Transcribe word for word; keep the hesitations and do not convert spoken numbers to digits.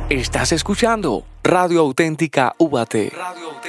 Estás escuchando Radio Auténtica U B A T. Radio Auténtica.